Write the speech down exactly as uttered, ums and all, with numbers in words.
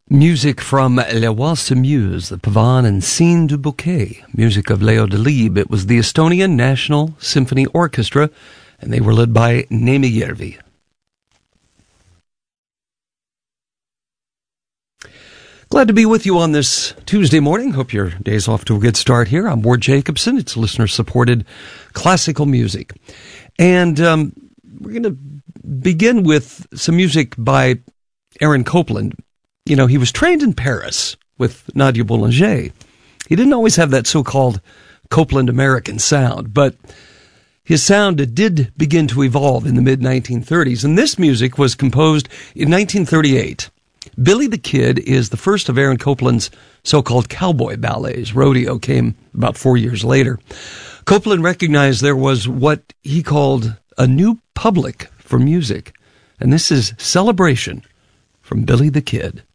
Music from Les Walses Muses, the Pavane and Scène du Bouquet, music of Leo Delibes. It was the Estonian National Symphony Orchestra, and they were led by Neeme Järvi. Glad to be with you on this Tuesday morning. Hope your day's off to a good start here. I'm Ward Jacobson. It's listener-supported classical music. And um, we're going to begin with some music by Aaron Copland. You know, he was trained in Paris with Nadia Boulanger. He didn't always have that so-called Copland American sound, but his sound did begin to evolve in the mid nineteen thirties, and this music was composed in nineteen thirty-eight. Billy the Kid is the first of Aaron Copland's so-called cowboy ballets. Rodeo came about four years later. Copland recognized there was what he called a new public for music, and this is Celebration from Billy the Kid.